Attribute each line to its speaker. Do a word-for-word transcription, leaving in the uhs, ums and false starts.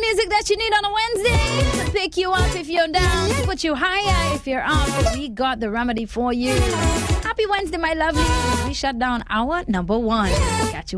Speaker 1: music that you need on a Wednesday to pick you up if you're down, to put you higher if you're up. We got the remedy for you. Happy Wednesday, my lovely. We shut down hour number one. Catch you